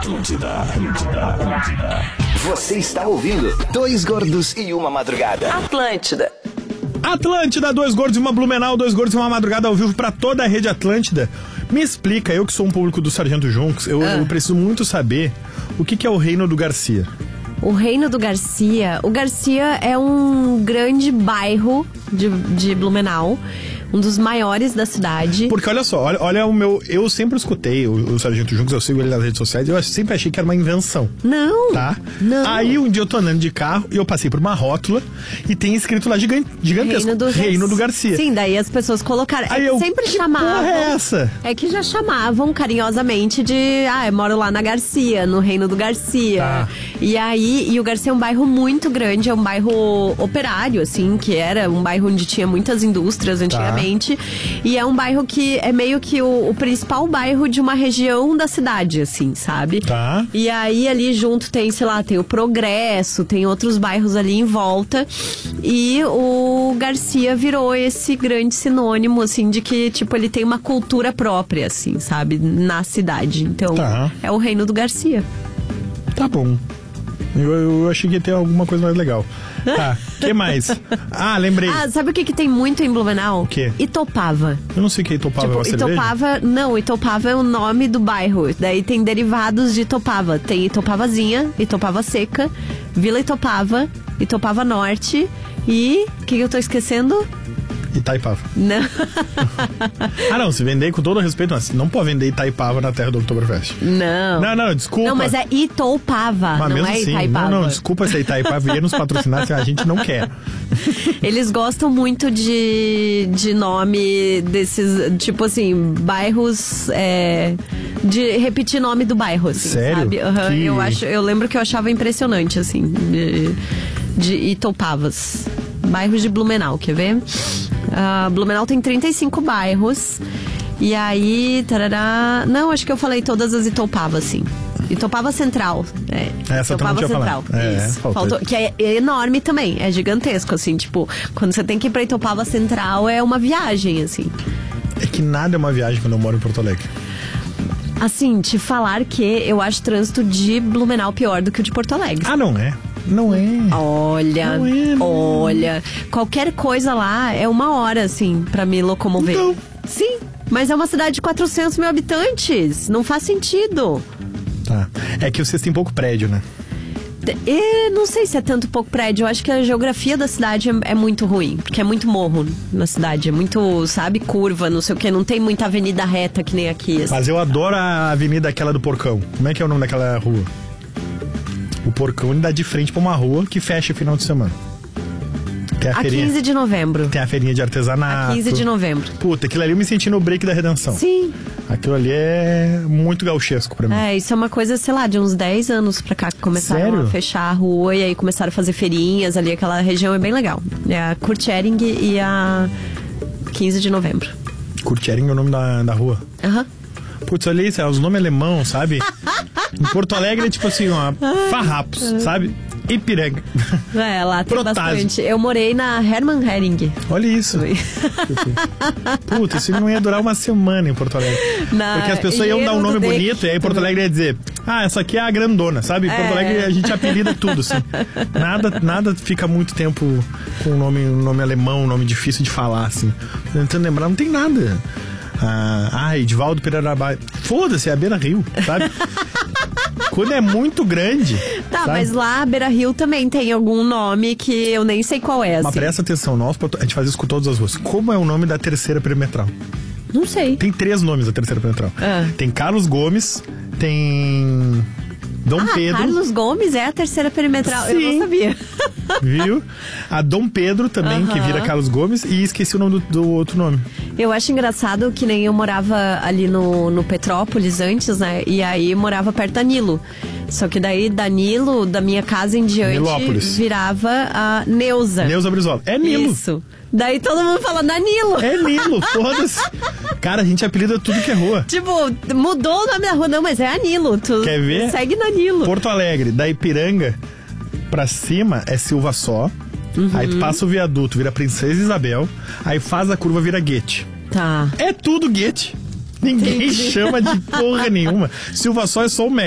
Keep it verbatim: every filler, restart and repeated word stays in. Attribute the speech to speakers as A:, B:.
A: Atlântida, Atlântida, Atlântida. Você está ouvindo Dois Gordos e Uma Madrugada.
B: Atlântida.
C: Atlântida, Dois Gordos e Uma Blumenau, Dois Gordos e Uma Madrugada ao vivo pra toda a rede Atlântida. Me explica, eu que sou um público do Sargento Junks, eu, ah. eu preciso muito saber o que, que é o Reino do Garcia.
D: O Reino do Garcia, o Garcia é um grande bairro de, de Blumenau, um dos maiores da cidade.
C: Porque olha só, olha, olha o meu... Eu sempre escutei o, o Sargento Junks, eu sigo ele nas redes sociais, eu sempre achei que era uma invenção.
D: Não,
C: Tá?
D: não.
C: Aí um dia eu tô andando de carro e eu passei por uma rótula e tem escrito lá gigante, gigantesco,
D: Reino do,
C: Reino do Garcia.
D: Sim, daí as pessoas colocaram.
C: Aí
D: é
C: eu,
D: sempre
C: que
D: chamavam.
C: porra é essa?
D: É que já chamavam carinhosamente de, ah, eu moro lá na Garcia, no Reino do Garcia.
C: Tá.
D: E aí, e o Garcia é um bairro muito grande, é um bairro operário, assim, que era um bairro onde tinha muitas indústrias antigamente. Tá. E é um bairro que é meio que o, o principal bairro de uma região da cidade, assim, sabe?
C: Tá.
D: E aí ali junto tem, sei lá, tem o Progresso, tem outros bairros ali em volta. E o Garcia virou esse grande sinônimo, assim, de que, tipo, ele tem uma cultura própria, assim, sabe? Na cidade. Então,
C: tá.
D: É o Reino do Garcia.
C: Tá bom. Eu, eu achei que ia ter alguma coisa mais legal. Tá, o que mais? Ah, lembrei.
D: Ah, sabe o que, que tem muito em Blumenau?
C: O quê?
D: Itopava.
C: Eu não sei o que é Itopava,
D: Tipo,
C: é uma cerveja?
D: Itopava, não, Itopava é o nome do bairro. Daí tem derivados de Itopava. Tem Itopavazinha, Itopava Seca, Vila Itopava, Itopava Norte e... O que, que eu tô esquecendo?
C: Itaipava.
D: Não.
C: Ah, não, se vender com todo respeito, mas não pode vender Itaipava na terra do Oktoberfest.
D: Não.
C: Não, não, desculpa.
D: Não, mas é Itopava,
C: mas
D: não
C: mesmo
D: é
C: assim,
D: Itaipava.
C: Não, não, desculpa se a Itaipava vier nos patrocinar, a gente não quer.
D: Eles gostam muito de, de nome desses, tipo assim, bairros, é, de repetir nome do bairro, assim,
C: sério?
D: sabe? Uhum,
C: que...
D: eu, acho, eu lembro que eu achava impressionante, assim, de, de Itopavas. Bairros de Blumenau, quer ver? Uh, Blumenau tem trinta e cinco bairros. E aí, tarará... Não, acho que eu falei todas as Itopava, sim. Itopava Central. É,
C: essa
D: Itopava
C: eu não
D: Central.
C: tinha falado. É,
D: isso.
C: faltou.
D: Faltou, que é enorme também, é gigantesco, assim, tipo, quando você tem que ir pra Itopava Central é uma viagem, assim.
C: É que nada é uma viagem quando eu moro em Porto Alegre.
D: Assim, te falar que eu acho o trânsito de Blumenau pior do que o de Porto Alegre.
C: Ah, não é? Não é.
D: Olha,
C: não é, não.
D: olha. Qualquer coisa lá é uma hora, assim, pra me locomover.
C: Então.
D: Sim, mas é uma cidade de quatrocentos mil habitantes. Não faz sentido.
C: Tá. É que vocês têm pouco prédio, né?
D: E não sei se é tanto pouco prédio. Eu acho que a geografia da cidade é, é muito ruim. Porque é muito morro na cidade. É muito, sabe, curva, não sei o que. Não tem muita avenida reta que nem aqui. Assim.
C: Mas eu adoro a avenida aquela do Porcão. Como é que é o nome daquela rua? O Porcão, ele dá de frente pra uma rua que fecha final de semana. Tem a,
D: a
C: feirinha,
D: quinze de novembro.
C: Tem a feirinha de artesanato.
D: A quinze de novembro.
C: Puta, aquilo ali eu me senti no Break da Redenção.
D: Sim.
C: Aquilo ali é muito gauchesco pra mim.
D: É, isso é uma coisa, sei lá, de uns dez anos pra cá que começaram
C: Sério?
D: a fechar a rua e aí começaram a fazer feirinhas ali, aquela região é bem legal. É a Kurtschering e a quinze de novembro.
C: Kurtschering é o nome da, da rua.
D: Aham. Uhum.
C: Putz, olha isso, é os nomes alemão, sabe? Em Porto Alegre é tipo assim, ó, Farrapos, sabe? Ipiranga.
D: É, lá tem
C: Protásio.
D: bastante. Eu morei na Hermann Hering.
C: Olha isso. Puta, isso não ia durar uma semana em Porto Alegre.
D: Na
C: Porque as pessoas iam dar um nome bonito e aí Porto Alegre ia dizer, ah, essa aqui é a grandona, sabe? Em Porto
D: é.
C: Alegre a gente apelida tudo, assim. Nada, nada fica muito tempo com um nome, um nome alemão, um nome difícil de falar, assim. Tentando lembrar, não tem nada. Ah, ah Edivaldo Pereira Barros. Foda-se, é a Beira Rio, sabe? Quando é muito grande.
D: Tá,
C: sabe?
D: mas lá Beira Rio também tem algum nome que eu nem sei qual é, assim.
C: Mas presta atenção, nós, a gente faz isso com todas as ruas. Como é o nome da terceira perimetral?
D: Não sei.
C: Tem três nomes da terceira perimetral.
D: Ah.
C: Tem Carlos Gomes, tem Dom
D: ah,
C: Pedro.
D: Carlos Gomes é a terceira perimetral.
C: Sim.
D: Eu não sabia.
C: Viu? A Dom Pedro também,
D: uh-huh.
C: que vira Carlos Gomes, e esqueci o nome do, do outro nome.
D: Eu acho engraçado que nem eu morava ali no, no Petrópolis antes, né? E aí morava perto da Nilo. Só que daí Danilo, da minha casa em diante,
C: Nilópolis.
D: Virava a Neuza.
C: Neuza Brizola. É Nilo.
D: Isso. Daí todo mundo fala Danilo.
C: É Nilo, foda-se. Cara, a gente apelida tudo que é rua.
D: Tipo, mudou o nome da rua, não, mas é Anilo. Tu
C: Quer ver?
D: Segue na Nilo.
C: Porto Alegre, da Ipiranga pra cima é Silva Só. Uhum. Aí tu passa o viaduto, vira Princesa Isabel. Aí faz a curva, vira Guete.
D: Tá.
C: É tudo Guete. Ninguém
D: Entendi.
C: chama de porra nenhuma. Silva Só é só o